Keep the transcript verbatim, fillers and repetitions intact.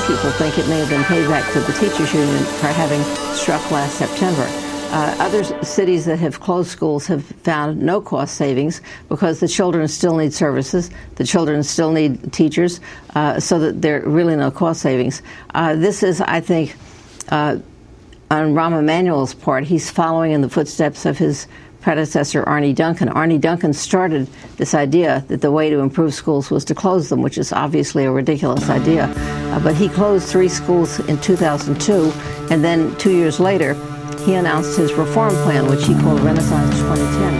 people think it may have been payback to the teachers union for having struck last September. Uh, other cities that have closed schools have found no cost savings because the children still need services, the children still need teachers, uh, so that there are really no cost savings. Uh, this is, I think, uh, on Rahm Emanuel's part, he's following in the footsteps of his predecessor, Arne Duncan. Arne Duncan started this idea that the way to improve schools was to close them, which is obviously a ridiculous idea. Uh, but he closed three schools in two thousand two, and then two years later, he announced his reform plan, which he called Renaissance twenty ten.